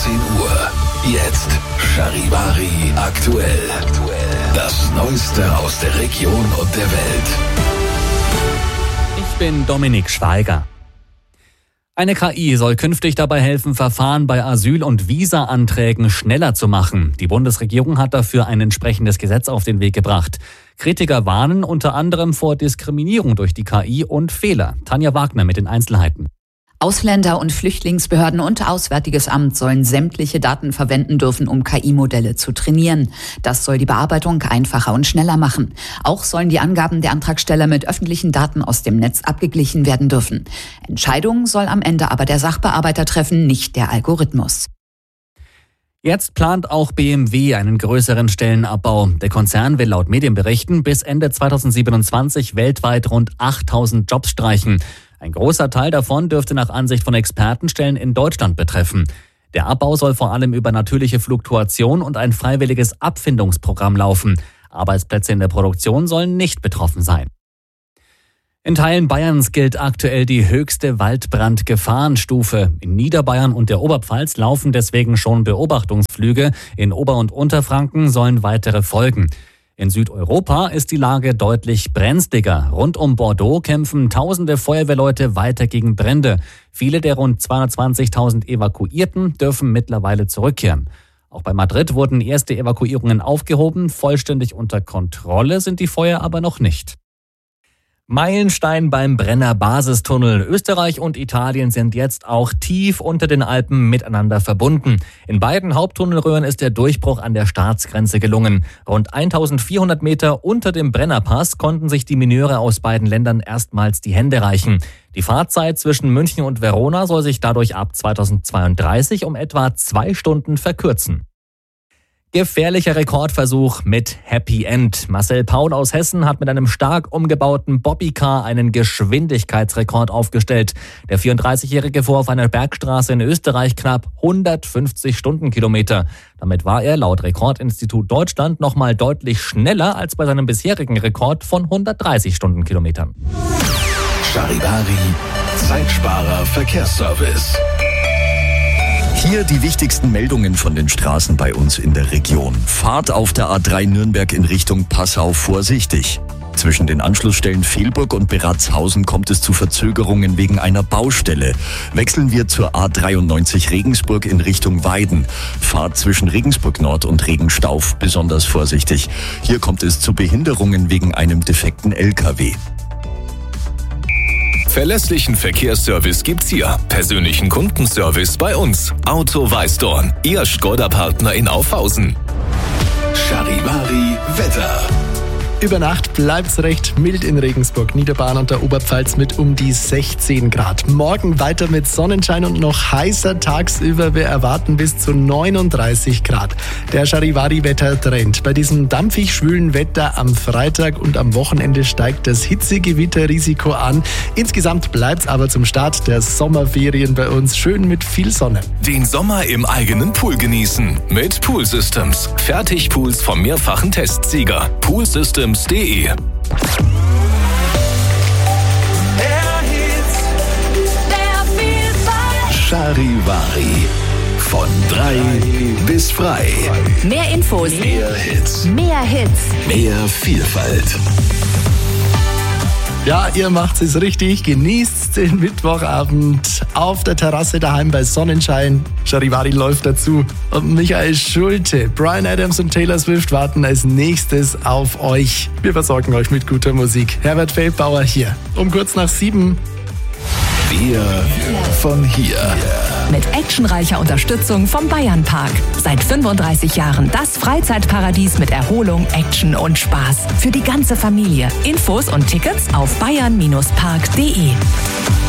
18 Uhr. Jetzt Charivari aktuell. Das Neueste aus der Region und der Welt. Ich bin Dominik Schweiger. Eine KI soll künftig dabei helfen, Verfahren bei Asyl- und Visa-Anträgen schneller zu machen. Die Bundesregierung hat dafür ein entsprechendes Gesetz auf den Weg gebracht. Kritiker warnen unter anderem vor Diskriminierung durch die KI und Fehler. Tanja Wagner mit den Einzelheiten. Ausländer- und Flüchtlingsbehörden und Auswärtiges Amt sollen sämtliche Daten verwenden dürfen, um KI-Modelle zu trainieren. Das soll die Bearbeitung einfacher und schneller machen. Auch sollen die Angaben der Antragsteller mit öffentlichen Daten aus dem Netz abgeglichen werden dürfen. Entscheidungen soll am Ende aber der Sachbearbeiter treffen, nicht der Algorithmus. Jetzt plant auch BMW einen größeren Stellenabbau. Der Konzern will laut Medienberichten bis Ende 2027 weltweit rund 8.000 Jobs streichen. Ein großer Teil davon dürfte nach Ansicht von Experten Stellen in Deutschland betreffen. Der Abbau soll vor allem über natürliche Fluktuation und ein freiwilliges Abfindungsprogramm laufen. Arbeitsplätze in der Produktion sollen nicht betroffen sein. In Teilen Bayerns gilt aktuell die höchste Waldbrandgefahrenstufe. In Niederbayern und der Oberpfalz laufen deswegen schon Beobachtungsflüge. In Ober- und Unterfranken sollen weitere folgen. In Südeuropa ist die Lage deutlich brenzliger. Rund um Bordeaux kämpfen tausende Feuerwehrleute weiter gegen Brände. Viele der rund 220.000 Evakuierten dürfen mittlerweile zurückkehren. Auch bei Madrid wurden erste Evakuierungen aufgehoben. Vollständig unter Kontrolle sind die Feuer aber noch nicht. Meilenstein beim Brenner Basistunnel. Österreich und Italien sind jetzt auch tief unter den Alpen miteinander verbunden. In beiden Haupttunnelröhren ist der Durchbruch an der Staatsgrenze gelungen. Rund 1400 Meter unter dem Brennerpass konnten sich die Mineure aus beiden Ländern erstmals die Hände reichen. Die Fahrzeit zwischen München und Verona soll sich dadurch ab 2032 um etwa 2 Stunden verkürzen. Gefährlicher Rekordversuch mit Happy End. Marcel Paul aus Hessen hat mit einem stark umgebauten Bobbycar einen Geschwindigkeitsrekord aufgestellt. Der 34-Jährige fuhr auf einer Bergstraße in Österreich knapp 150 Stundenkilometer. Damit war er laut Rekordinstitut Deutschland nochmal deutlich schneller als bei seinem bisherigen Rekord von 130 Stundenkilometern. Charivari, Zeitsparer Verkehrsservice. Hier die wichtigsten Meldungen von den Straßen bei uns in der Region. Fahrt auf der A3 Nürnberg in Richtung Passau vorsichtig. Zwischen den Anschlussstellen Fehlburg und Beratzhausen kommt es zu Verzögerungen wegen einer Baustelle. Wechseln wir zur A93 Regensburg in Richtung Weiden. Fahrt zwischen Regensburg Nord und Regenstauf besonders vorsichtig. Hier kommt es zu Behinderungen wegen einem defekten LKW. Verlässlichen Verkehrsservice gibt's hier. Persönlichen Kundenservice bei uns. Auto Weißdorn, Ihr Skoda-Partner in Aufhausen. Charivari Wetter. Über Nacht bleibt's recht mild in Regensburg, Niederbayern und der Oberpfalz mit um die 16 Grad. Morgen weiter mit Sonnenschein und noch heißer tagsüber. Wir erwarten bis zu 39 Grad. Der Charivari-Wettertrend. Bei diesem dampfig schwülen Wetter am Freitag und am Wochenende steigt das Hitzegewitterrisiko an. Insgesamt bleibt's aber zum Start der Sommerferien bei uns schön mit viel Sonne. Den Sommer im eigenen Pool genießen. Mit Pool Systems. Fertigpools vom mehrfachen Testsieger. Poolsystems.de Charivari. Von 3 bis frei. Mehr Infos. Mehr Hits. Mehr Hits. Mehr Vielfalt. Ja, ihr macht es richtig. Genießt den Mittwochabend auf der Terrasse daheim bei Sonnenschein. Charivari läuft dazu. Und Michael Schulte, Bryan Adams und Taylor Swift warten als nächstes auf euch. Wir versorgen euch mit guter Musik. Herbert Feldbauer hier. Um kurz nach 7. Wir von hier. Mit actionreicher Unterstützung vom Bayernpark. Seit 35 Jahren das Freizeitparadies mit Erholung, Action und Spaß. Für die ganze Familie. Infos und Tickets auf bayern-park.de.